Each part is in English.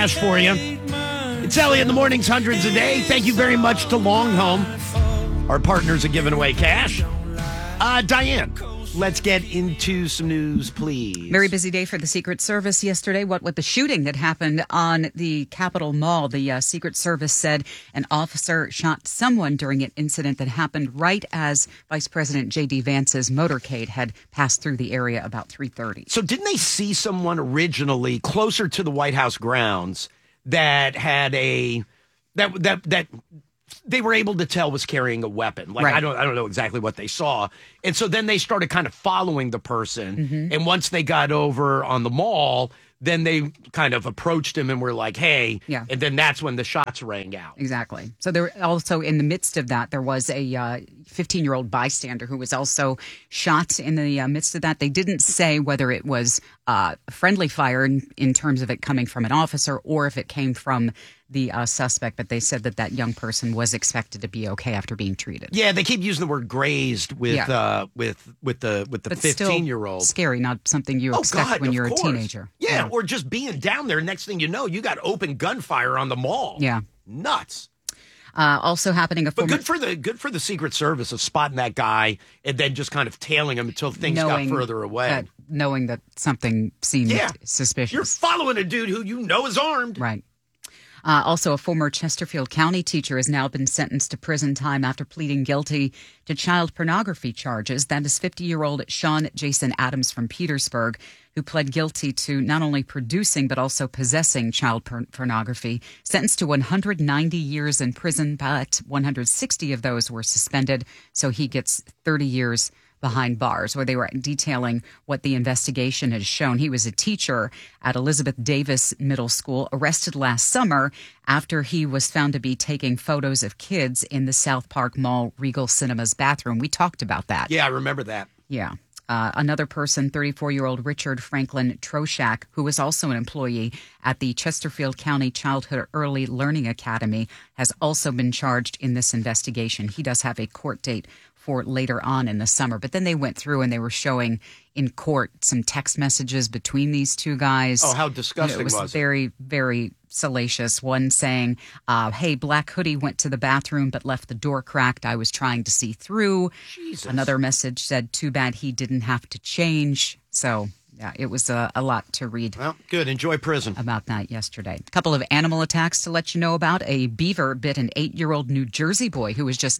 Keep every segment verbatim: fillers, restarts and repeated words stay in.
cash for you. It's Ellie in the mornings, hundreds a day. Thank you very much to Longhome. Our partners are giving away cash. Uh, Diane, let's get into some news, please. Very busy day for the Secret Service yesterday. What with the shooting that happened on the Capitol Mall, the uh, Secret Service said an officer shot someone during an incident that happened right as Vice President J D. Vance's motorcade had passed through the area about three thirty. So didn't they see someone originally closer to the White House grounds that had a that that that they were able to tell was carrying a weapon? Like, right. I don't I don't know exactly what they saw. And so then they started kind of following the person. Mm-hmm. And once they got over on the mall, then they kind of approached him and were like, hey. Yeah. And then that's when the shots rang out. Exactly. So there also in the midst of that, there was a uh, fifteen-year-old bystander who was also shot in the uh, midst of that. They didn't say whether it was uh, friendly fire in, in terms of it coming from an officer or if it came from the uh, suspect, but they said that that young person was expected to be okay after being treated. Yeah, they keep using the word grazed with yeah. uh, with with the with the fifteen-year-old. Scary, not something you oh, expect God, when you're course. a teenager. Yeah, yeah, or just being down there. Next thing you know, you got open gunfire on the mall. Yeah, nuts. Uh, also happening. A but former- good for the good for the Secret Service of spotting that guy and then just kind of tailing him until things knowing got further away. That, knowing that something seemed yeah. suspicious. You're following a dude who you know is armed. Right. Uh, also, a former Chesterfield County teacher has now been sentenced to prison time after pleading guilty to child pornography charges. That is fifty-year-old Sean Jason Adams from Petersburg, who pled guilty to not only producing but also possessing child por- pornography. Sentenced to one hundred ninety years in prison, but one hundred sixty of those were suspended, so he gets thirty years behind bars, where they were detailing what the investigation has shown. He was a teacher at Elizabeth Davis Middle School, arrested last summer after he was found to be taking photos of kids in the South Park Mall Regal Cinemas bathroom. We talked about that. Yeah, I remember that. Yeah. Uh, another person, thirty-four-year-old Richard Franklin Troshak, who was also an employee at the Chesterfield County Childhood Early Learning Academy, has also been charged in this investigation. He does have a court date for later on in the summer. But then they went through and they were showing in court some text messages between these two guys. Oh, how disgusting it was, was it? Very, very salacious. One saying, uh, hey, Black Hoodie went to the bathroom but left the door cracked. I was trying to see through. Jesus. Another message said, too bad he didn't have to change. So, yeah, it was a, a lot to read. Well, good. Enjoy prison. About that yesterday. A couple of animal attacks to let you know about. A beaver bit an eight-year-old New Jersey boy who was just...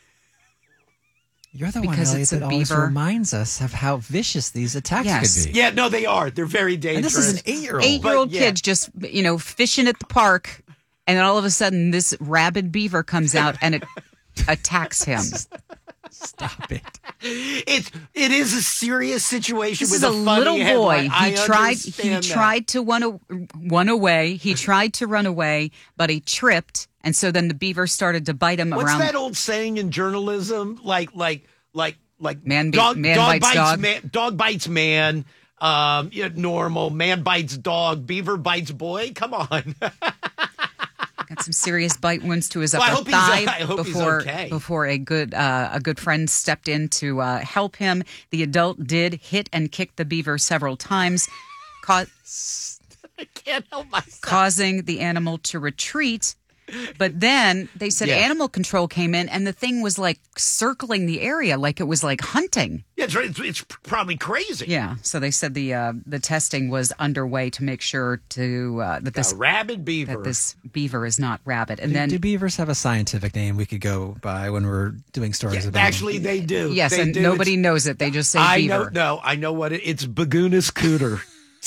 You're the because one, Elliot, it's a that always beaver. reminds us of how vicious these attacks Yes. could be. Yeah, no, they are. They're very dangerous. And this is an eight-year-old. Eight-year-old But, yeah. kids just, you know, fishing at the park, and then all of a sudden this rabid beaver comes out and it attacks him. Stop it. It's it is a serious situation This with is a a funny little boy. headline. I He tried. He understand that. tried to run, a, run away. He tried to run away, but he tripped, and so then the beaver started to bite him What's around. that old saying in journalism? Like like like like Man be- dog, man dog bites dog. Man, dog bites man. Um, yeah, normal. Man bites dog. Beaver bites boy. Come on. Got some serious bite wounds to his Well, I upper hope he's- thigh I hope he's before okay. before a good uh, a good friend stepped in to uh, help him. The adult did hit and kick the beaver several times, ca- I can't help myself. causing the animal to retreat. But then they said Yeah. animal control came in, and the thing was like circling the area, like it was like hunting. Yeah, it's, it's, it's probably crazy. Yeah. So they said the uh, the testing was underway to make sure to uh, that this A rabid beaver. that this beaver is not rabid. And Do, then do beavers have a scientific name we could go by when we're doing stories Yeah, about actually, they do. yes, they and do. nobody It's- knows it. They just say I beaver. know. No, I know what it. It's Bagoonus cooter.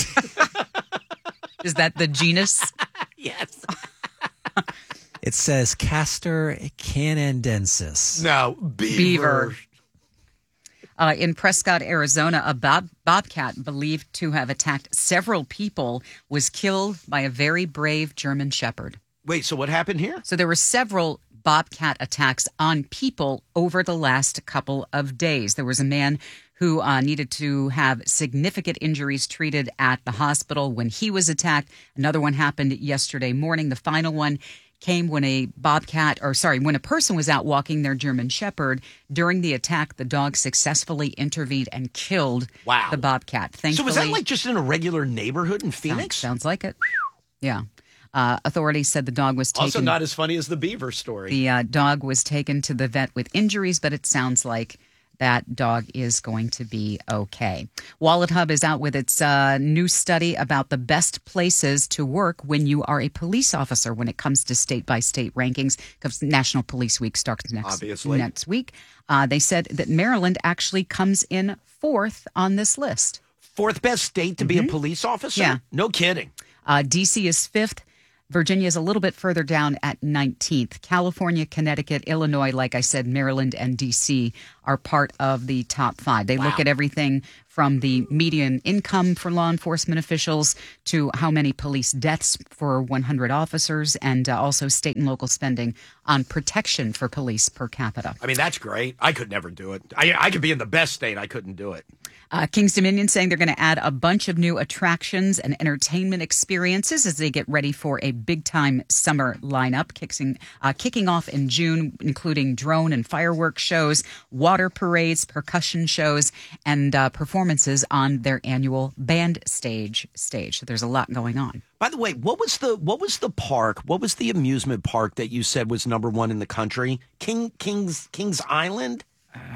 Is that the genus? Yes. It says Castor canadiensis. No, beaver. Beaver. Uh, in Prescott, Arizona, a bob- bobcat believed to have attacked several people was killed by a very brave German shepherd. Wait, so what happened here? So there were several bobcat attacks on people over the last couple of days. There was a man who uh, needed to have significant injuries treated at the hospital when he was attacked. Another one happened yesterday morning. The final one came when a bobcat, or sorry, when a person was out walking their German shepherd. During the attack, the dog successfully intervened and killed Wow. the bobcat. Thankfully, So was that like just in a regular neighborhood in Phoenix? Sounds, sounds like it. Yeah. Uh, authorities said the dog was taken. Also not as funny as the beaver story. The uh, dog was taken to the vet with injuries, but it sounds like that dog is going to be okay. Wallet Hub is out with its uh, new study about the best places to work when you are a police officer when it comes to state-by-state rankings, because National Police Week starts next, Obviously. next week. Uh, they said that Maryland actually comes in fourth on this list. Fourth best state to be a police officer? Yeah. No kidding. Uh, D C is fifth. Virginia is a little bit further down at nineteenth. California, Connecticut, Illinois, like I said, Maryland, and D C are part of the top five. They look Wow. at everything from the median income for law enforcement officials to how many police deaths for one hundred officers, and uh, also state and local spending on protection for police per capita. I mean, that's great. I could never do it. I, I could be in the best state. I couldn't do it. Uh, Kings Dominion saying they're going to add a bunch of new attractions and entertainment experiences as they get ready for a big-time summer lineup, kicking, uh, kicking off in June, including drone and fireworks shows, water parades, percussion shows, and uh, performances on their annual band stage stage. So there's a lot going on. By the way, what was the what was the park? What was the amusement park that you said was number one in the country? King Kings Kings Island?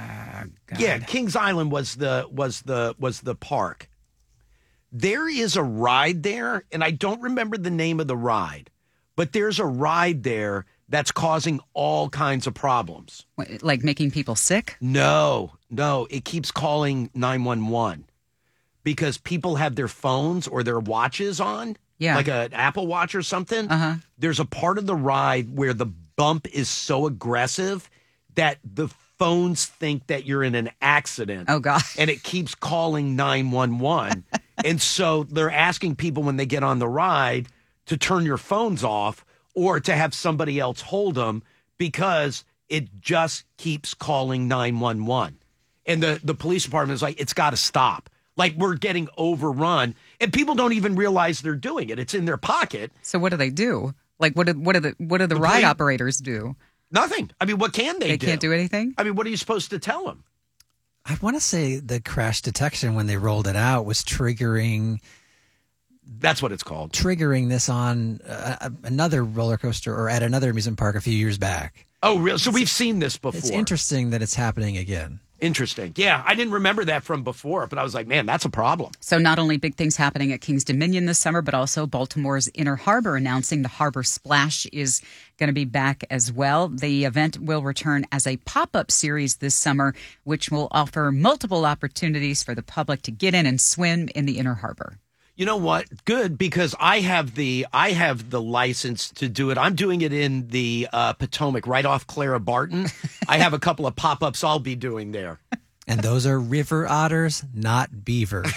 Yeah, Kings Island was the was the was the park. There is a ride there, and I don't remember the name of the ride, but there's a ride there that's causing all kinds of problems. What, like making people sick? No, no, it keeps calling nine one one because people have their phones or their watches on, Yeah. like an Apple Watch or something. Uh-huh. There's a part of the ride where the bump is so aggressive that the phones think that you're in an accident. Oh, God. And it keeps calling nine one one. And so they're asking people when they get on the ride to turn your phones off or to have somebody else hold them because it just keeps calling nine one one. And the, the police department is like, it's got to stop. Like, we're getting overrun. And people don't even realize they're doing it. It's in their pocket. So what do they do? Like, what do, what do the what do the, The ride police- operators do? Nothing. I mean, what can they, They do? can't do anything? I mean, what are you supposed to tell them? I want to say the crash detection when they rolled it out was triggering That's what it's called. triggering this on uh, another roller coaster or at another amusement park a few years back. Oh, really? So we've seen this before. It's interesting that it's happening again. Interesting. Yeah, I didn't remember that from before, but I was like, man, that's a problem. So not only big things happening at Kings Dominion this summer, but also Baltimore's Inner Harbor announcing the Harbor Splash is going to be back as well. The event will return as a pop-up series this summer, which will offer multiple opportunities for the public to get in and swim in the Inner Harbor. You know what? Good, because I have the I have the license to do it. I'm doing it in the uh, Potomac, right off Clara Barton. I have a couple of pop-ups I'll be doing there. And those are river otters, not beavers.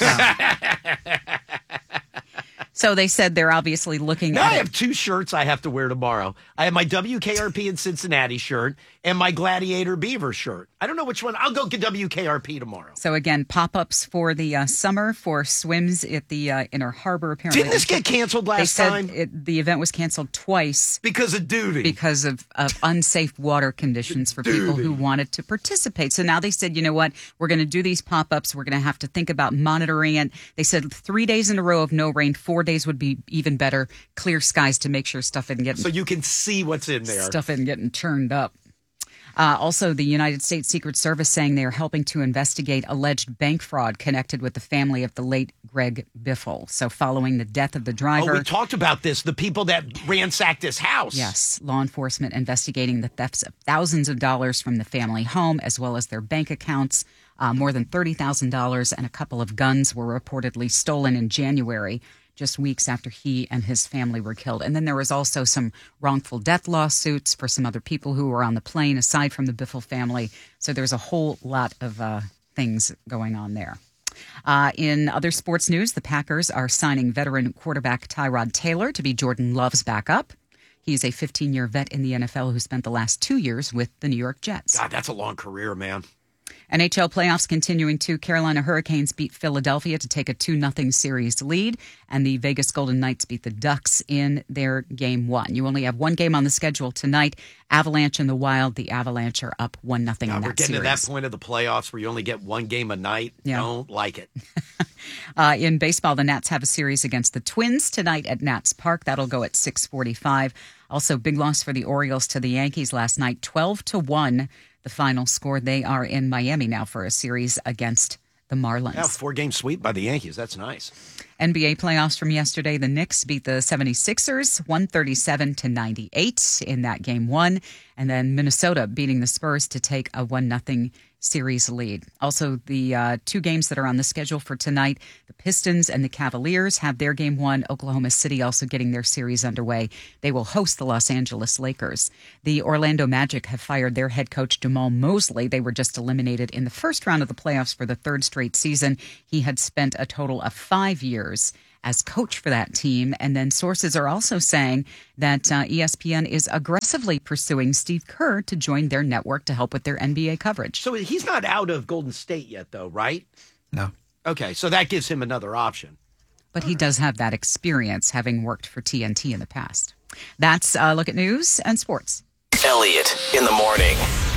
So they said they're obviously looking Now I at it. have two shirts I have to wear tomorrow. I have my W K R P in Cincinnati shirt and my Gladiator Beaver shirt. I don't know which one. I'll go get W K R P tomorrow. So again, pop-ups for the uh, summer for swims at the uh, Inner Harbor. Apparently, Didn't this get canceled they last said time? it, the event was canceled twice Because of duty. because of, of unsafe water conditions for people who wanted to participate. So now they said, you know what, we're going to do these pop-ups. We're going to have to think about monitoring it. They said three days in a row of no rain, four days would be even better. Clear skies to make sure stuff isn't getting so you can see what's in there. stuff isn't getting churned up. Uh, also, the United States Secret Service saying they are helping to investigate alleged bank fraud connected with the family of the late Greg Biffle. So following the death of the driver. Oh, we talked about this. The people that ransacked his house. Yes, law enforcement investigating the thefts of thousands of dollars from the family home as well as their bank accounts. Uh, more than thirty thousand dollars and a couple of guns were reportedly stolen in January, just weeks after he and his family were killed. And then there was also some wrongful death lawsuits for some other people who were on the plane aside from the Biffle family. So there's a whole lot of uh, things going on there. Uh, in other sports news, the Packers are signing veteran quarterback Tyrod Taylor to be Jordan Love's backup. He's a fifteen-year vet in the N F L who spent the last two years with the New York Jets. God, that's a long career, man. N H L playoffs continuing too. Carolina Hurricanes beat Philadelphia to take a two nothing series lead, and the Vegas Golden Knights beat the Ducks in their game one. You only have one game on the schedule tonight. Avalanche and the Wild. The Avalanche are up one nothing in that We're getting series. to that point of the playoffs where you only get one game a night. Yeah. Don't like it. Uh, in baseball, the Nats have a series against the Twins tonight at Nats Park. That'll go at six forty-five. Also, big loss for the Orioles to the Yankees last night, twelve to one. The final score. They are in Miami now for a series against the Marlins. Yeah, four-game sweep by the Yankees. That's nice. N B A playoffs from yesterday. The Knicks beat the seventy-sixers one thirty-seven to ninety-eight in that game one. And then Minnesota beating the Spurs to take a one nothing series lead. Also, the uh, two games that are on the schedule for tonight, the Pistons and the Cavaliers have their game one. Oklahoma City also getting their series underway. They will host the Los Angeles Lakers. The Orlando Magic have fired their head coach, Jamal Mosley. They were just eliminated in the first round of the playoffs for the third straight season. He had spent a total of five years as coach for that team. And then sources are also saying that uh, E S P N is aggressively pursuing Steve Kerr to join their network to help with their N B A coverage. So he's not out of Golden State yet, though, right? No. Okay, so that gives him another option. But he does have that experience, having worked for T N T in the past. That's a look at news and sports. Elliot in the morning.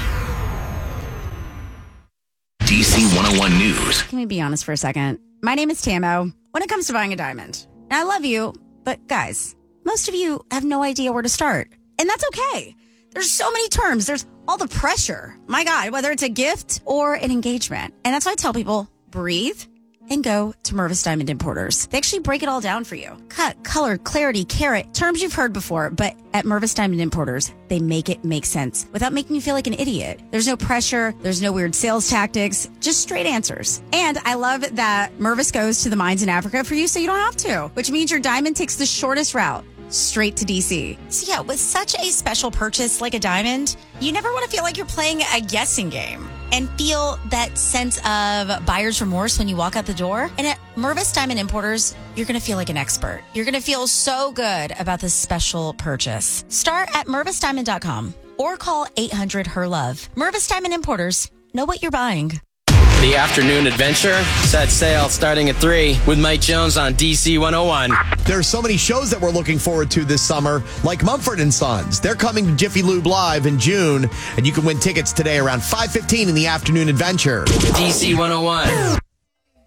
D C one oh one News. Can we be honest for a second? My name is Tamo. When it comes to buying a diamond, and I love you, but guys, most of you have no idea where to start. And that's okay. There's so many terms. There's all the pressure. My God, whether it's a gift or an engagement. And that's why I tell people, breathe and go to Mervis Diamond Importers. They actually break it all down for you. Cut, color, clarity, carat, terms you've heard before, but at Mervis Diamond Importers, they make it make sense without making you feel like an idiot. There's no pressure. There's no weird sales tactics, just straight answers. And I love that Mervis goes to the mines in Africa for you so you don't have to, which means your diamond takes the shortest route straight to D C. So yeah, with such a special purchase like a diamond, you never want to feel like you're playing a guessing game and feel that sense of buyer's remorse when you walk out the door. And at Mervis Diamond Importers, you're going to feel like an expert. You're going to feel so good about this special purchase. Start at mervis diamond dot com or call eight hundred her love. Mervis Diamond Importers, know what you're buying. The afternoon adventure set sail starting at three with Mike Jones on D C one oh one. There's so many shows that we're looking forward to this summer, like Mumford and Sons. They're coming to Jiffy Lube Live in June, and you can win tickets today around five fifteen in the afternoon adventure. D C one oh one.